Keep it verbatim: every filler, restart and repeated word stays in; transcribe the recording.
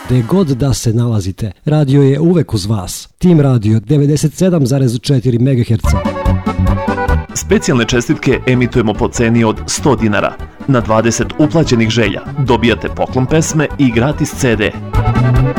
Gde god da se nalazite, radio je uvek uz vas. Tim Radio devedeset sedam zarez četiri megaherca. Specijalne čestitke emitujemo po ceni od sto dinara. Na dvadeset uplaćenih želja dobijate poklon pesme i gratis ce de.